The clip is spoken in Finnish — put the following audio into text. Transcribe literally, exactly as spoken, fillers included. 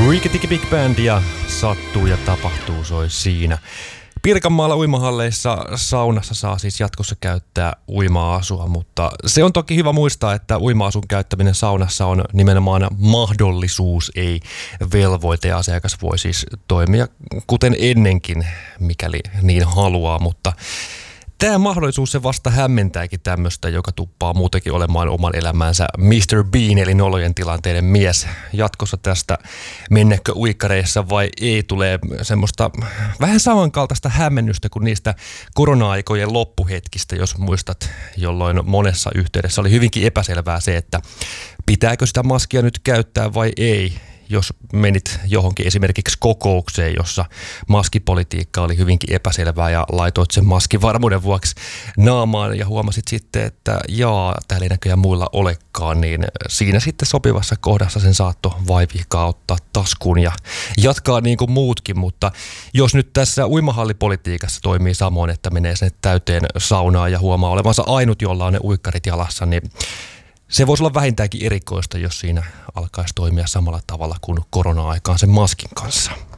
Rikki Big Band ja sattuu ja tapahtuu soi siinä. Pirkanmaalla uimahalleissa saunassa saa siis jatkossa käyttää uima-asua, mutta se on toki hyvä muistaa, että uima-asun käyttäminen saunassa on nimenomaan mahdollisuus, ei velvoite. Asiakas voi siis toimia kuten ennenkin, mikäli niin haluaa, mutta tämä mahdollisuus se vasta hämmentääkin tämmöistä, joka tuppaa muutenkin olemaan oman elämänsä mister Bean eli nolojen tilanteiden mies. Jatkossa tästä mennäkö uikkareissa vai ei tulee semmoista vähän samankaltaista hämmennystä kuin niistä korona-aikojen loppuhetkistä, jos muistat, jolloin monessa yhteydessä oli hyvinkin epäselvää se, että pitääkö sitä maskia nyt käyttää vai ei. Jos menit johonkin esimerkiksi kokoukseen, jossa maskipolitiikka oli hyvinkin epäselvää ja laitoit sen maskin varmuuden vuoksi naamaan ja huomasit sitten, että jaa, täällä ei näköjään muilla olekaan, niin siinä sitten sopivassa kohdassa sen saatto vaivihkaa ottaa taskuun ja jatkaa niin kuin muutkin, mutta jos nyt tässä uimahallipolitiikassa toimii samoin, että menee sinne täyteen saunaan ja huomaa olevansa ainut, jolla on ne uikkarit jalassa, niin se voisi olla vähintäänkin erikoista, jos siinä alkaisi toimia samalla tavalla kuin korona-aikaan sen maskin kanssa.